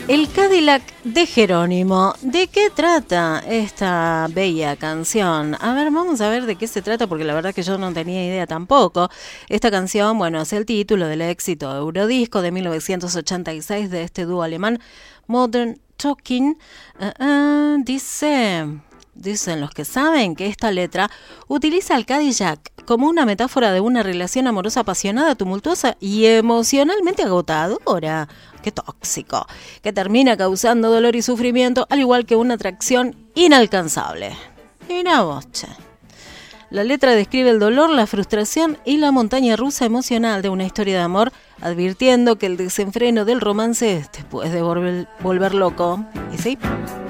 El Cadillac de Jerónimo. ¿De qué trata esta bella canción? A ver, vamos a ver de qué se trata, porque la verdad que yo no tenía idea tampoco. Esta canción, bueno, es el título del éxito Eurodisco de 1986 de este dúo alemán Modern Talking. Dicen los que saben que esta letra utiliza al Cadillac como una metáfora de una relación amorosa apasionada, tumultuosa y emocionalmente agotadora. ¡Qué tóxico! Que termina causando dolor y sufrimiento, al igual que una atracción inalcanzable. Mira vos, che. La letra describe el dolor, la frustración y la montaña rusa emocional de una historia de amor, advirtiendo que el desenfreno del romance te puede volver loco. ¿Y sí?